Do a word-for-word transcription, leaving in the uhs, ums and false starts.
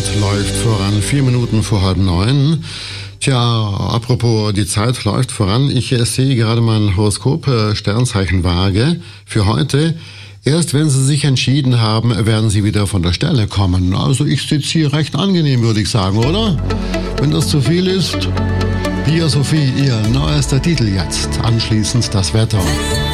Zeit läuft voran, vier Minuten vor halb neun. Tja, apropos, die Zeit läuft voran. Ich äh, sehe gerade mein Horoskop, äh, Sternzeichen Waage, für heute. Erst wenn Sie sich entschieden haben, werden Sie wieder von der Stelle kommen. Also ich sitze hier recht angenehm, würde ich sagen, oder? Wenn das zu viel ist, Pia Sophie, Ihr neuester Titel jetzt. Anschließend das Wetter.